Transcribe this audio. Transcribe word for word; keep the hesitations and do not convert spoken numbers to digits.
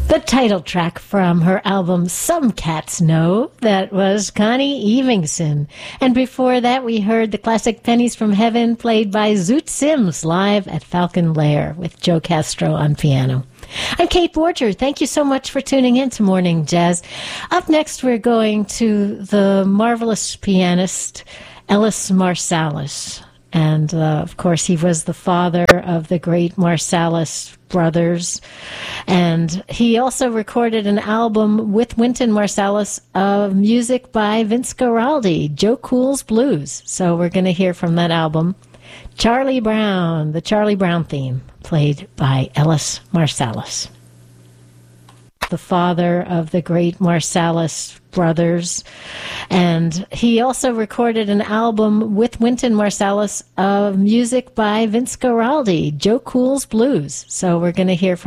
The title track from her album Some Cats Know, that was Connie Evingson. And before that we heard the classic Pennies from Heaven played by Zoot Sims live at Falcon Lair with Joe Castro on piano. I'm Kate Borger. Thank you so much for tuning in to Morning Jazz. Up next we're going to the marvelous pianist Ellis Marsalis. And, uh, of course, he was the father of the great Marsalis brothers. And he also recorded an album with Wynton Marsalis of music by Vince Guaraldi, Joe Cool's Blues. So we're going to hear from that album, Charlie Brown, the Charlie Brown theme, played by Ellis Marsalis. The father of the great Marsalis brothers. And he also recorded an album with Wynton Marsalis of music by Vince Guaraldi, Joe Cool's Blues. So we're going to hear from